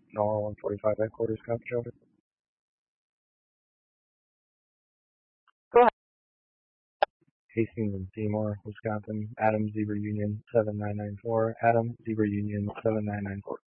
NOR 145 headquarters, copy, over. Go ahead. Hastings and Seymour, Wisconsin. Adam Zebra Union 7994. Adam Zebra Union 7994.